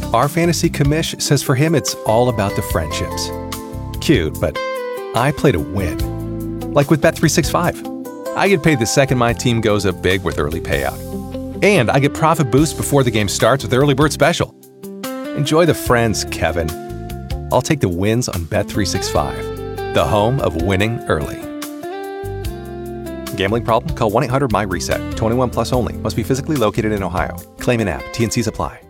Our fantasy commish says for him it's all about the friendships. Cute, but I play to win. Like with Bet365. I get paid the second my team goes up big with early payout. And I get profit boost before the game starts with Early Bird Special. Enjoy the friends, Kevin. I'll take the wins on Bet365, the home of winning early. Gambling problem? Call 1-800-MY-RESET. 21 plus only. Must be physically located in Ohio. Claim in app. T&Cs apply.